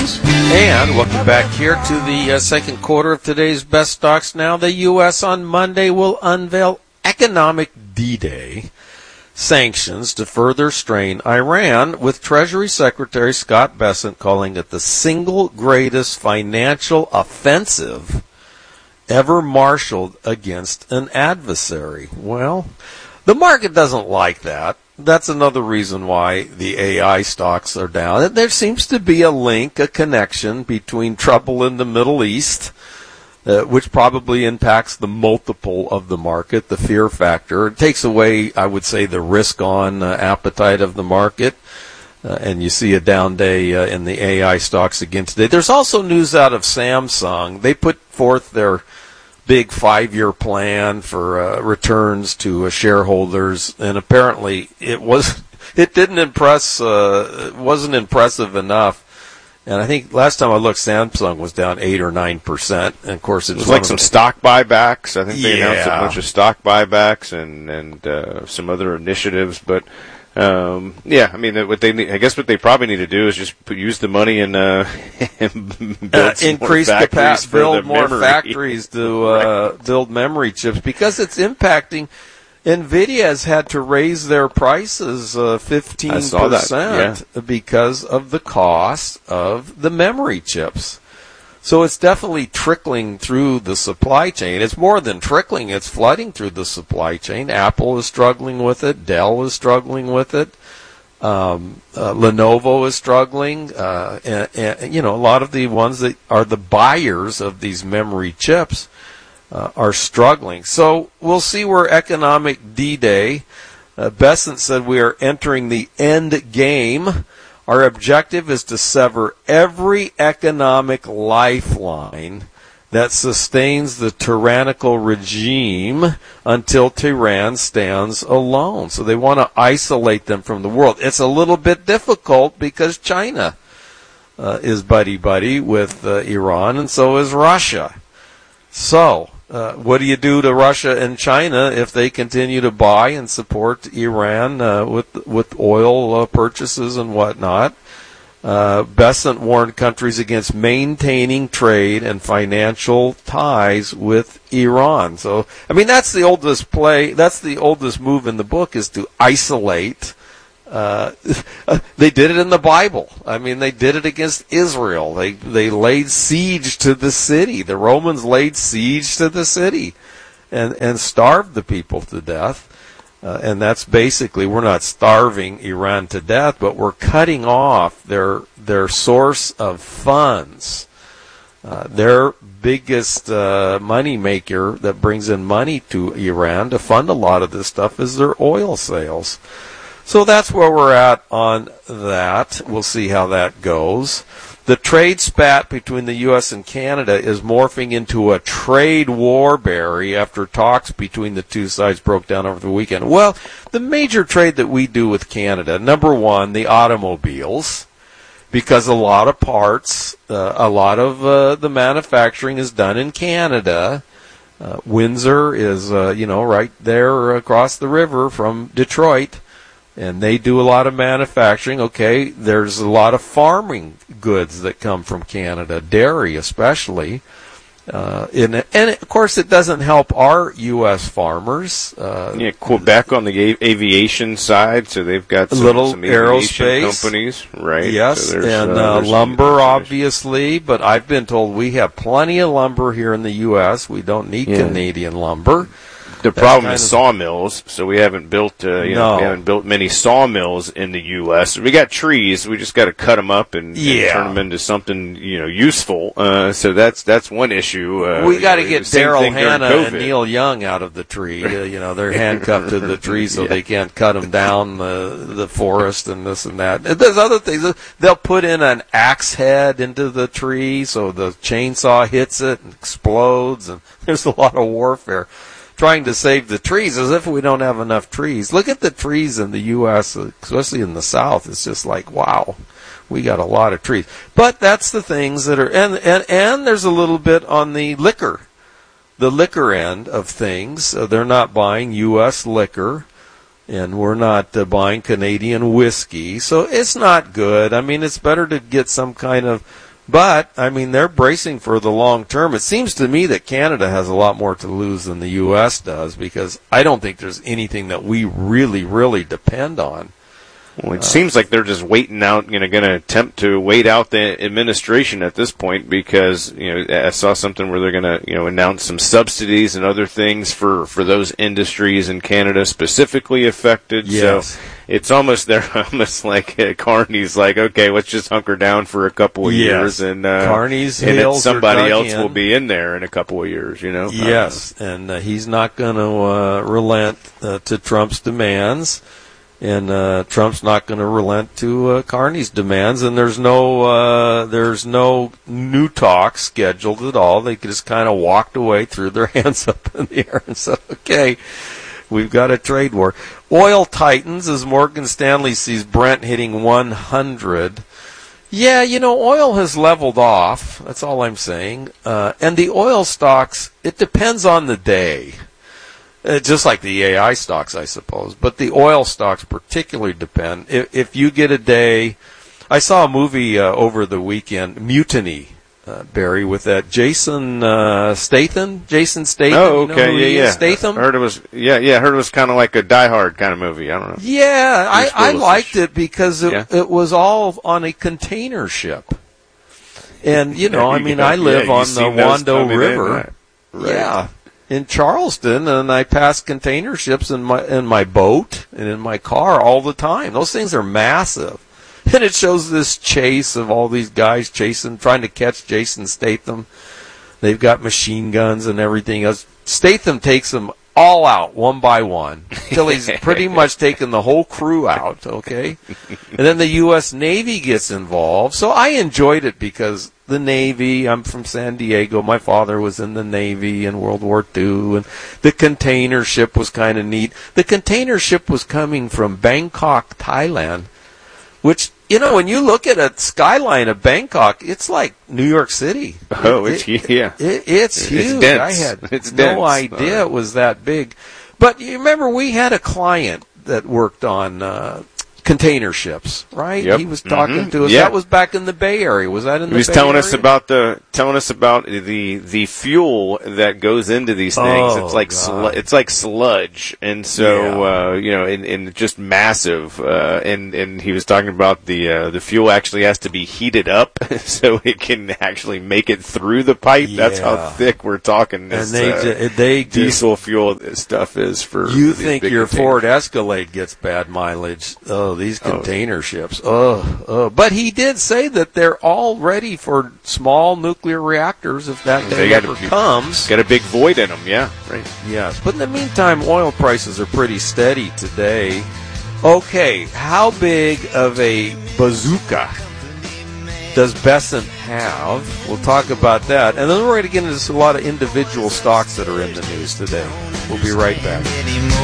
news. And welcome back here to the second quarter of today's Best Stocks Now. The U.S. on Monday will unveil economic D-Day sanctions to further strain Iran, with Treasury Secretary Scott Bessent calling it the single greatest financial offensive ever marshaled against an adversary. Well, the market doesn't like that. That's another reason why the AI stocks are down. There seems to be a link, a connection between trouble in the Middle East, which probably impacts the multiple of the market, the fear factor. It takes away, I would say, the risk-on appetite of the market. And you see a down day in the AI stocks again today. There's also news out of Samsung. They put forth their big 5-year plan for returns to shareholders, and apparently it didn't impress. It wasn't impressive enough. And I think last time I looked, Samsung was down 8 or 9%. And of course, it was like some stock buybacks. I think they announced a bunch of stock buybacks and some other initiatives, but. Yeah, I mean, I guess what they probably need to do is just use the money and build increase capacity, build more factories to build memory chips, because it's impacting. NVIDIA has had to raise their prices 15% because of the cost of the memory chips. So it's definitely trickling through the supply chain. It's more than trickling, it's flooding through the supply chain. Apple is struggling with it. Dell is struggling with it. Lenovo is struggling. And, a lot of the ones that are the buyers of these memory chips are struggling. So we'll see where economic D-Day. Bessent said we are entering the end game. Our objective is to sever every economic lifeline that sustains the tyrannical regime until Tehran stands alone. So they want to isolate them from the world. It's a little bit difficult because China is buddy-buddy with Iran, and so is Russia. So what do you do to Russia and China if they continue to buy and support Iran with oil purchases and whatnot? Bessent warned countries against maintaining trade and financial ties with Iran. So, I mean, that's the oldest play. That's the oldest move in the book, is to isolate. They did it in the Bible. I mean, they did it against Israel. They laid siege to the city. The Romans laid siege to the city and starved the people to death. And that's basically, we're not starving Iran to death, but we're cutting off their source of funds. Their biggest money maker that brings in money to Iran to fund a lot of this stuff is their oil sales. So that's where we're at on that. We'll see how that goes. The trade spat between the U.S. and Canada is morphing into a trade war, Barry, after talks between the two sides broke down over the weekend. Well, the major trade that we do with Canada, number one, the automobiles, because a lot of parts, a lot of the manufacturing is done in Canada. Windsor is, right there across the river from Detroit. And they do a lot of manufacturing. Okay, there's a lot of farming goods that come from Canada, dairy especially. And of course, it doesn't help our U.S. farmers. Quebec on the aviation side, so they've got some aviation aerospace companies, right? Yes, so and lumber, obviously. But I've been told we have plenty of lumber here in the U.S. We don't need Canadian lumber. The problem is sawmills, so we haven't built, we haven't built many sawmills in the U.S. We got trees, we just got to cut them up and turn them into something, useful. So that's one issue. We got to get Daryl Hannah and Neil Young out of the tree. They're handcuffed to the tree, so they can't cut them down the forest and this and that. And there's other things. They'll put in an axe head into the tree, so the chainsaw hits it and explodes, and there's a lot of warfare trying to save the trees, as if we don't have enough trees. Look at the trees in the U.S., especially in the South. It's just like, wow, we got a lot of trees. But that's the things that are, and there's a little bit on the liquor end of things. They're not buying U.S. liquor, and we're not buying Canadian whiskey. So it's not good. I mean, it's better to get some kind of But, I mean, they're bracing for the long term. It seems to me that Canada has a lot more to lose than the U.S. does, because I don't think there's anything that we really, really depend on. Well, it seems like they're just waiting out, going to attempt to wait out the administration at this point, because, I saw something where they're going to, announce some subsidies and other things for those industries in Canada specifically affected. Yes. So it's they're almost like Carney's like, okay, let's just hunker down for a couple of years, and Carney's and then somebody else in. will be in there in a couple of years, Yes, and he's not going to relent to Trump's demands. And Trump's not going to relent to Carney's demands, and there's no new talks scheduled at all. They just kind of walked away, threw their hands up in the air, and said, "Okay, we've got a trade war." Oil tightens as Morgan Stanley sees Brent hitting 100. Yeah, oil has leveled off. That's all I'm saying. And the oil stocks, it depends on the day. Just like the AI stocks, I suppose. But the oil stocks particularly depend. If you get a day... I saw a movie over the weekend, Mutiny, Barry, with that Jason Statham. Jason Statham. Oh, okay, yeah. Statham? I heard it was kind of like a Die Hard kind of movie. I don't know. Yeah, I liked it because it was all on a container ship. And, I live on the Wando River. Right. Yeah. In Charleston, and I pass container ships in my boat and in my car all the time. Those things are massive. And it shows this chase of all these guys trying to catch Jason Statham. They've got machine guns and everything else. Statham takes them all out one by one till he's pretty much taken the whole crew out, okay? And then the U.S. Navy gets involved. So I enjoyed it because the Navy, I'm from San Diego, my father was in the Navy in World War II, and the container ship was kind of neat. The container ship was coming from Bangkok, Thailand, which, when you look at a skyline of Bangkok, it's like New York City. Oh, it's huge. It's huge. Dense. I had it's no dense. idea it was that big. But you remember we had a client that worked on container ships, right? Yep. He was talking to us. Yeah. That was back in the Bay Area. Was that in the Bay Area? He was telling us about the fuel that goes into these things. Oh, it's like sludge, and so and just massive. And he was talking about the fuel actually has to be heated up so it can actually make it through the pipe. Yeah. That's how thick we're talking. This, and they diesel fuel stuff is for. You think your containers. Ford Escalade gets bad mileage? Oh, these container ships. But he did say that they're all ready for small nuclear reactors if that day ever comes. Got a big void in them, yeah. Right. Yes, but in the meantime, oil prices are pretty steady today. Okay, how big of a bazooka does Bessent have? We'll talk about that. And then we're going to get into a lot of individual stocks that are in the news today. We'll be right back.